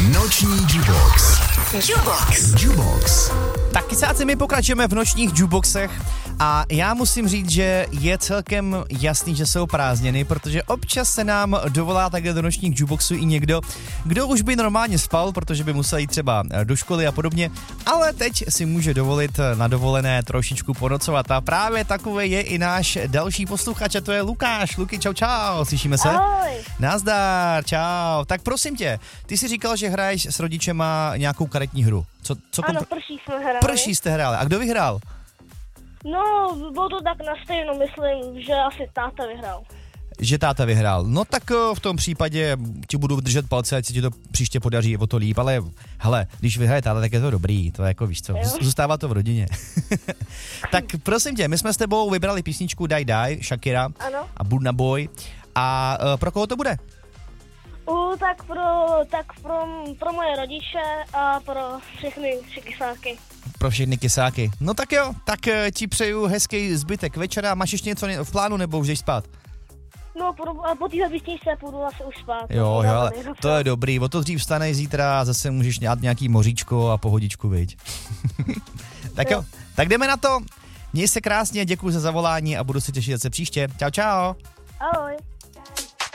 Noční Jubox. Jubox. Tak kysáci, my pokračujeme v nočních jukeboxech a já musím říct, že je celkem jasný, že jsou prázdniny, protože občas se nám dovolá takhle do nočních jukeboxů i někdo, kdo už by normálně spal, protože by musel jít třeba do školy a podobně, ale teď si může dovolit na dovolené trošičku ponocovat a právě takový je i náš další posluchač a to je Lukáš. Luky, čau, slyšíme se? Ahoj. Nazdar, čau. Tak prosím tě, ty jsi říkal, že hraješ s rodičema nějakou karetní hru. Ano, prší jsme hráli. Prší jste hráli. A kdo vyhrál? No, bylo to tak na stejno, myslím, že asi táta vyhrál. Že táta vyhrál. No tak v tom případě ti budu držet palce, ať se ti to příště podaří o to líp, ale hele, když vyhraje táta, tak je to dobrý, to je jako víš co, zůstává to v rodině. Tak prosím tě, my jsme s tebou vybrali písničku Die Die, Shakira Ano. a Burna Boy a pro koho to bude? Tak pro moje rodiče a pro všechny kysáky. Pro všechny kysáky. No tak jo, tak ti přeju hezký zbytek večera. Máš ještě něco v plánu nebo už jdeš spát? No, po téhle písničce půjdu asi už spát. Jo, ale to je dobrý, o to dřív vstaneš zítra a zase můžeš dát nějaký moříčko a pohodičku, viď? Tak jo, tak jdeme na to. Měj se krásně, děkuji za zavolání a budu se těšit zase příště. Čau, čau. Ahoj.